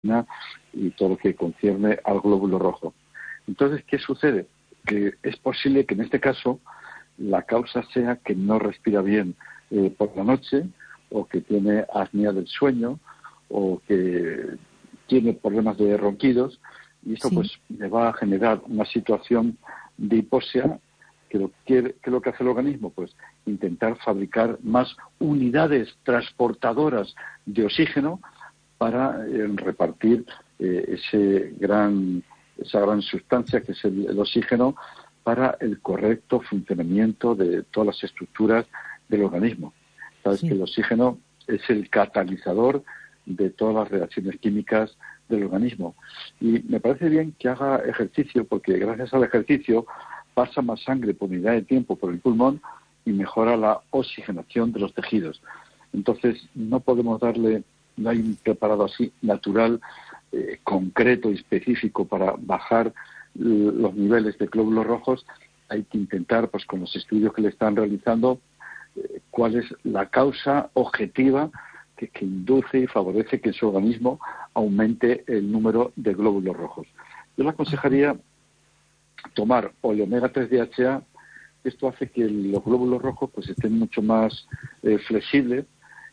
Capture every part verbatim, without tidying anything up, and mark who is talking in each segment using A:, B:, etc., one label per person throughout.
A: y todo lo que concierne al glóbulo rojo. Entonces, ¿qué sucede? Que es posible que en este caso la causa sea que no respira bien eh, por la noche, o que tiene apnea del sueño, o que tiene problemas de ronquidos, y esto sí. pues le va a generar una situación de hipoxia que lo que, que lo que hace el organismo, pues intentar fabricar más unidades transportadoras de oxígeno para eh, repartir eh, ese gran, esa gran sustancia que es el, el oxígeno para el correcto funcionamiento de todas las estructuras del organismo. Sabes sí. que el oxígeno es el catalizador de todas las reacciones químicas del organismo. Y me parece bien que haga ejercicio, porque gracias al ejercicio pasa más sangre por unidad de tiempo por el pulmón y mejora la oxigenación de los tejidos. Entonces, no podemos darle, no hay un preparado así natural, eh, concreto y específico para bajar los niveles de glóbulos rojos. Hay que intentar, pues con los estudios que le están realizando, eh, cuál es la causa objetiva que, que induce y favorece que su organismo aumente el número de glóbulos rojos. Yo le aconsejaría tomar omega tres D H A. Esto hace que los glóbulos rojos pues estén mucho más eh, flexibles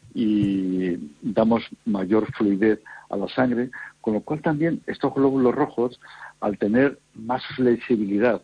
A: y damos mayor fluidez a la sangre, con lo cual también estos glóbulos rojos, al tener más flexibilidad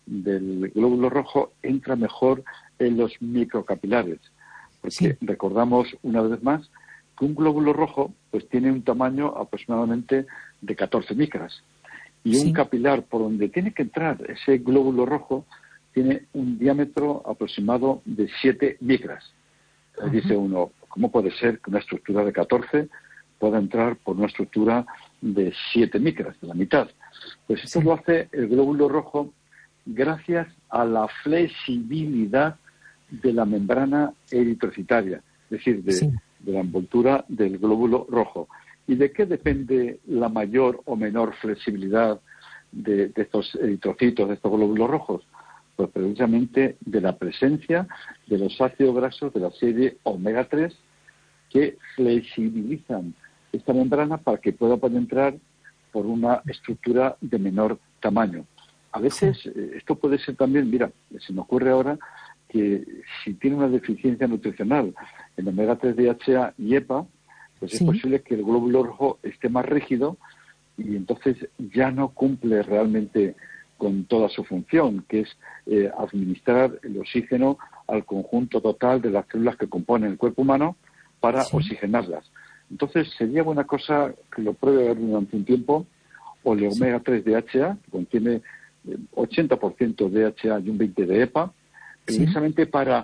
A: del glóbulo rojo, entra mejor en los microcapilares, porque sí. recordamos una vez más que un glóbulo rojo pues tiene un tamaño aproximadamente de catorce micras, y sí. un capilar por donde tiene que entrar ese glóbulo rojo tiene un diámetro aproximado de siete micras. Uh-huh. Dice uno, ¿cómo puede ser que una estructura de catorce pueda entrar por una estructura de siete micras, de la mitad? Pues esto sí. lo hace el glóbulo rojo gracias a la flexibilidad de la membrana eritrocitaria, es decir, de, sí. de la envoltura del glóbulo rojo. ¿Y de qué depende la mayor o menor flexibilidad de, de estos eritrocitos, de estos glóbulos rojos? Pues precisamente de la presencia de los ácidos grasos de la serie omega tres, que flexibilizan esta membrana para que pueda penetrar por una estructura de menor tamaño. A veces eh, esto puede ser también, mira, se me ocurre ahora que si tiene una deficiencia nutricional en omega tres D H A y EPA, pues sí. es posible que el glóbulo rojo esté más rígido y entonces ya no cumple realmente con toda su función, que es eh, administrar el oxígeno al conjunto total de las células que componen el cuerpo humano para sí. oxigenarlas. Entonces sería buena cosa que lo pruebe durante un tiempo, o el omega tres D H A, que contiene ochenta por ciento D H A y un veinte por ciento de EPA, precisamente sí. para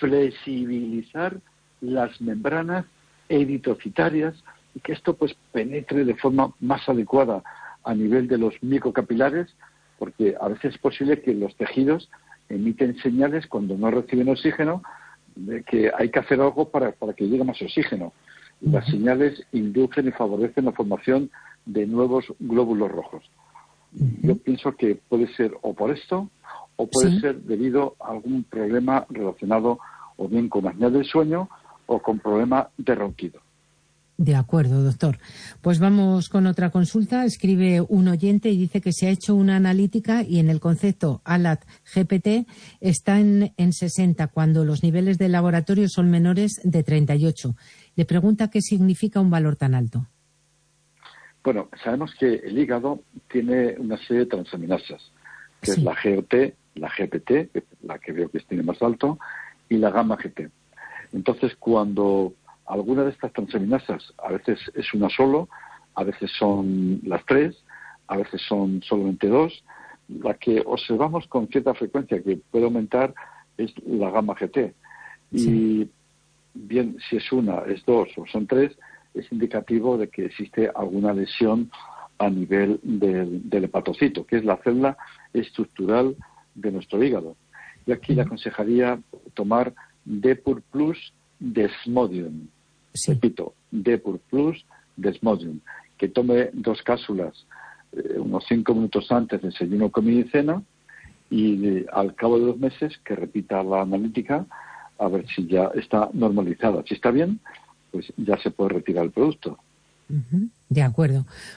A: flexibilizar las membranas eritrocitarias y que esto pues penetre de forma más adecuada a nivel de los microcapilares, porque a veces es posible que los tejidos emiten señales cuando no reciben oxígeno de que hay que hacer algo para, para que llegue más oxígeno. Y las señales inducen y favorecen la formación de nuevos glóbulos rojos. Uh-huh. Yo pienso que puede ser o por esto, o puede sí. ser debido a algún problema relacionado o bien con apnea del sueño o con problema de ronquido.
B: De acuerdo, doctor. Pues vamos con otra consulta. Escribe un oyente y dice que se ha hecho una analítica y en el concepto A L A T G P T está en, en sesenta, cuando los niveles de laboratorio son menores de treinta y ocho. Le pregunta qué significa un valor tan alto.
A: Bueno, sabemos que el hígado tiene una serie de transaminasas, que sí. es la G O T, la G P T, que es la que veo que tiene más alto, y la gamma G T. Entonces, cuando alguna de estas transaminasas, a veces es una solo, a veces son las tres, a veces son solamente dos, la que observamos con cierta frecuencia que puede aumentar es la gamma G T. Y sí. bien, si es una, es dos o son tres, es indicativo de que existe alguna lesión a nivel del, del hepatocito, que es la célula estructural de nuestro hígado. Y aquí le aconsejaría tomar Depur Plus Desmodium. Sí. Repito, Depur Plus Desmodium, que tome dos cápsulas eh, unos cinco minutos antes del desayuno, comida y cena, y de, al cabo de dos meses que repita la analítica a ver si ya está normalizada. Si está bien, pues ya se puede retirar el producto.
B: Uh-huh. De acuerdo.